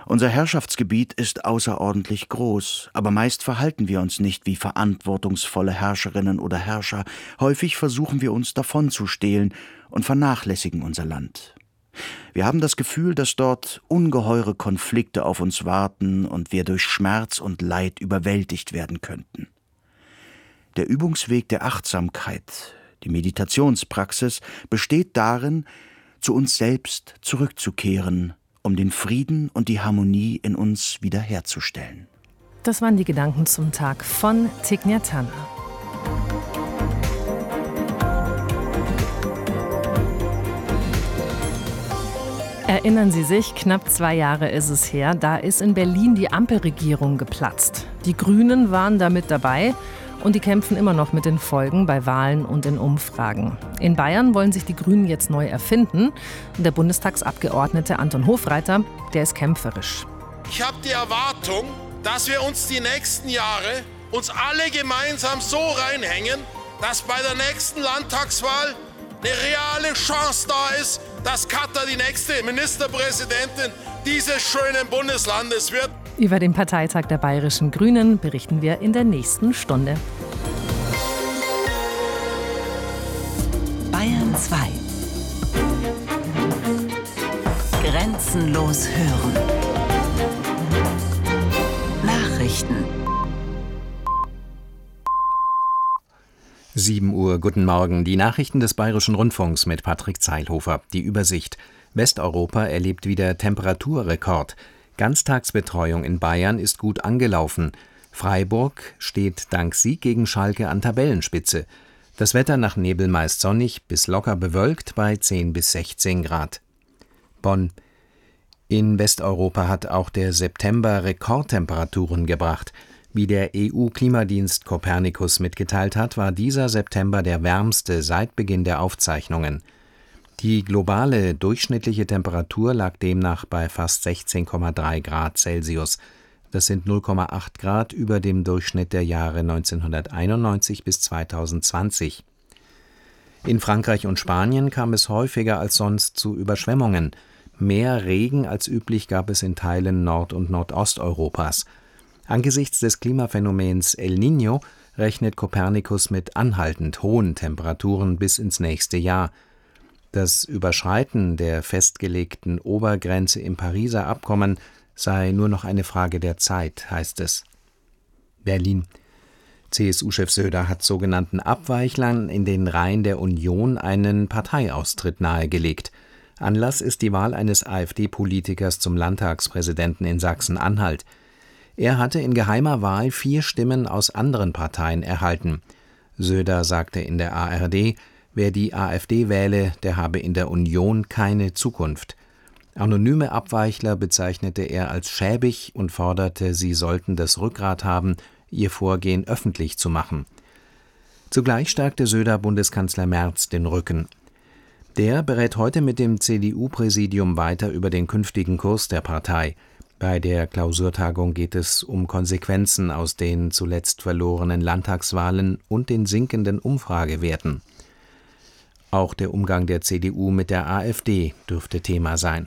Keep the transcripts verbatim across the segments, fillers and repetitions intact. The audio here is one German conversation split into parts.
Unser Herrschaftsgebiet ist außerordentlich groß, aber meist verhalten wir uns nicht wie verantwortungsvolle Herrscherinnen oder Herrscher. Häufig versuchen wir uns davonzustehlen und vernachlässigen unser Land. Wir haben das Gefühl, dass dort ungeheure Konflikte auf uns warten und wir durch Schmerz und Leid überwältigt werden könnten. Der Übungsweg der Achtsamkeit, die Meditationspraxis, besteht darin, zu uns selbst zurückzukehren, um den Frieden und die Harmonie in uns wiederherzustellen. Das waren die Gedanken zum Tag von Thich Nhat Hanh. Erinnern Sie sich, knapp zwei Jahre ist es her, da ist in Berlin die Ampelregierung geplatzt. Die Grünen waren da mit dabei und die kämpfen immer noch mit den Folgen bei Wahlen und in Umfragen. In Bayern wollen sich die Grünen jetzt neu erfinden. Der Bundestagsabgeordnete Anton Hofreiter, der ist kämpferisch. Ich habe die Erwartung, dass wir uns die nächsten Jahre uns alle gemeinsam so reinhängen, dass bei der nächsten Landtagswahl eine reale Chance da ist, dass Katar die nächste Ministerpräsidentin dieses schönen Bundeslandes wird. Über den Parteitag der Bayerischen Grünen berichten wir in der nächsten Stunde. Bayern zwei. Grenzenlos hören. Nachrichten. sieben Uhr, guten Morgen. Die Nachrichten des Bayerischen Rundfunks mit Patrick Zeilhofer. Die Übersicht. Westeuropa erlebt wieder Temperaturrekord. Ganztagsbetreuung in Bayern ist gut angelaufen. Freiburg steht dank Sieg gegen Schalke an Tabellenspitze. Das Wetter nach Nebel meist sonnig bis locker bewölkt bei zehn bis sechzehn Grad. Bonn. In Westeuropa hat auch der September Rekordtemperaturen gebracht. Wie der E U-Klimadienst Copernicus mitgeteilt hat, war dieser September der wärmste seit Beginn der Aufzeichnungen. Die globale durchschnittliche Temperatur lag demnach bei fast sechzehn Komma drei Grad Celsius. Das sind null Komma acht Grad über dem Durchschnitt der Jahre neunzehnhunderteinundneunzig bis zweitausendzwanzig. In Frankreich und Spanien kam es häufiger als sonst zu Überschwemmungen. Mehr Regen als üblich gab es in Teilen Nord- und Nordosteuropas. Angesichts des Klimaphänomens El Niño rechnet Copernicus mit anhaltend hohen Temperaturen bis ins nächste Jahr. Das Überschreiten der festgelegten Obergrenze im Pariser Abkommen sei nur noch eine Frage der Zeit, heißt es. Berlin. C S U-Chef Söder hat sogenannten Abweichlern in den Reihen der Union einen Parteiaustritt nahegelegt. Anlass ist die Wahl eines AfD-Politikers zum Landtagspräsidenten in Sachsen-Anhalt. Er hatte in geheimer Wahl vier Stimmen aus anderen Parteien erhalten. Söder sagte in der A R D, wer die AfD wähle, der habe in der Union keine Zukunft. Anonyme Abweichler bezeichnete er als schäbig und forderte, sie sollten das Rückgrat haben, ihr Vorgehen öffentlich zu machen. Zugleich stärkte Söder Bundeskanzler Merz den Rücken. Der berät heute mit dem C D U-Präsidium weiter über den künftigen Kurs der Partei. Bei der Klausurtagung geht es um Konsequenzen aus den zuletzt verlorenen Landtagswahlen und den sinkenden Umfragewerten. Auch der Umgang der C D U mit der AfD dürfte Thema sein.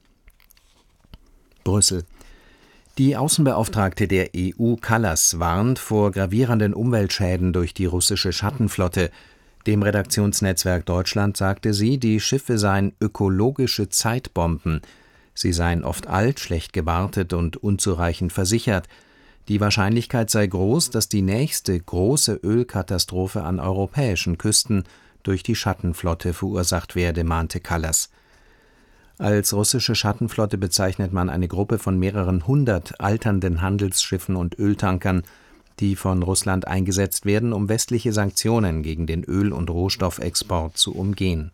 Brüssel. Die Außenbeauftragte der E U Kallas warnt vor gravierenden Umweltschäden durch die russische Schattenflotte. Dem Redaktionsnetzwerk Deutschland sagte sie, die Schiffe seien ökologische Zeitbomben. Sie seien oft alt, schlecht gewartet und unzureichend versichert. Die Wahrscheinlichkeit sei groß, dass die nächste große Ölkatastrophe an europäischen Küsten durch die Schattenflotte verursacht werde, mahnte Kallas. Als russische Schattenflotte bezeichnet man eine Gruppe von mehreren hundert alternden Handelsschiffen und Öltankern, die von Russland eingesetzt werden, um westliche Sanktionen gegen den Öl- und Rohstoffexport zu umgehen.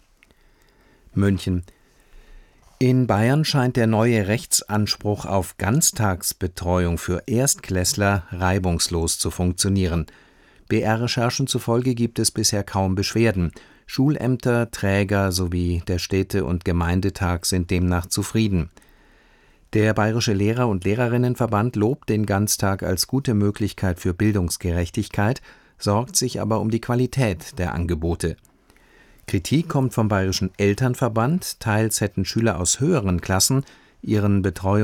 München. In Bayern scheint der neue Rechtsanspruch auf Ganztagsbetreuung für Erstklässler reibungslos zu funktionieren. B R-Recherchen zufolge gibt es bisher kaum Beschwerden. Schulämter, Träger sowie der Städte- und Gemeindetag sind demnach zufrieden. Der Bayerische Lehrer- und Lehrerinnenverband lobt den Ganztag als gute Möglichkeit für Bildungsgerechtigkeit, sorgt sich aber um die Qualität der Angebote. Kritik kommt vom Bayerischen Elternverband, teils hätten Schüler aus höheren Klassen ihren Betreuungs-